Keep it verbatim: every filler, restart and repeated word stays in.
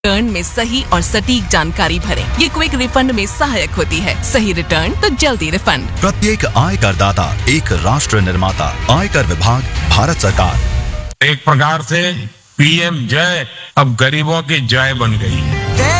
Return में सही और सटीक जानकारी भरें। ये क्विक रिफंड में सहायक होती है। सही रिटर्न तो जल्दी रिफंड। प्रत्येक आयकर दाता एक राष्ट्र निर्माता। आयकर विभाग, भारत सरकार। एक प्रकार से पीएम जय अब गरीबों की जय बन गई है।